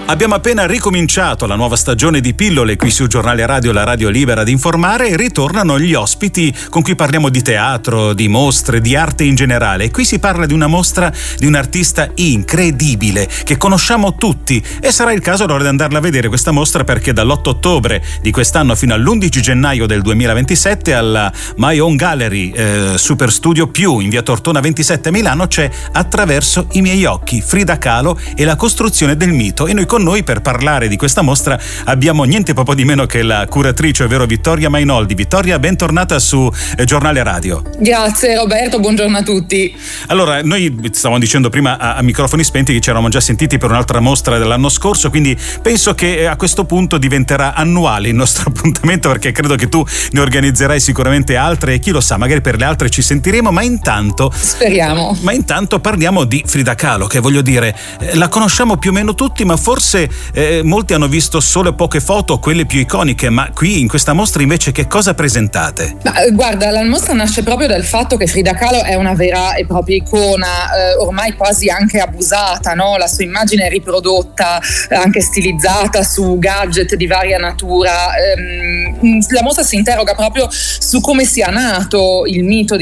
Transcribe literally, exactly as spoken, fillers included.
Abbiamo appena ricominciato la nuova stagione di Pillole qui sul giornale radio La Radio Libera ad informare e ritornano gli ospiti con cui parliamo di teatro, di mostre, di arte in generale. E qui si parla di una mostra di un artista incredibile che conosciamo tutti e sarà il caso allora di andarla a vedere questa mostra, perché dall'otto ottobre di quest'anno fino all'undici gennaio del duemilaventisette alla My Own Gallery eh, Super Studio Più in via Tortona ventisette a Milano c'è Attraverso i miei occhi, Frida Kahlo e la costruzione del mito. E noi con noi per parlare di questa mostra abbiamo niente poco di meno che la curatrice, ovvero Vittoria Mainoldi. Vittoria, bentornata su eh, Giornale Radio. Grazie Roberto, buongiorno a tutti. Allora, noi stavamo dicendo prima a, a microfoni spenti che ci eravamo già sentiti per un'altra mostra dell'anno scorso, quindi penso che a questo punto diventerà annuale il nostro appuntamento, perché credo che tu ne organizzerai sicuramente altre e chi lo sa, magari per le altre ci sentiremo, ma intanto speriamo. Ma intanto parliamo di Frida Kahlo, che voglio dire, eh, la conosciamo più o meno tutti, ma forse eh, molti hanno visto solo poche foto, quelle più iconiche. Ma qui in questa mostra invece che cosa presentate? Ma, guarda, la mostra nasce proprio dal fatto che Frida Kahlo è una vera e propria icona, eh, ormai quasi anche abusata, no? La sua immagine è riprodotta, eh, anche stilizzata su gadget di varia natura. Ehm, la mostra si interroga proprio su come sia nato il mito